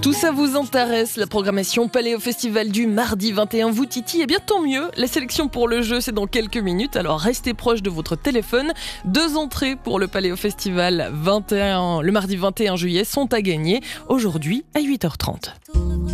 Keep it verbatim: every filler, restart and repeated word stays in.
Tout ça vous intéresse, la programmation Paléo Festival du mardi vingt et un vous titille? Eh bien tant mieux, la sélection pour le jeu c'est dans quelques minutes, alors restez proche de votre téléphone. Deux entrées pour le Paléo Festival vingt et un, le mardi vingt et un juillet sont à gagner aujourd'hui à huit heures trente.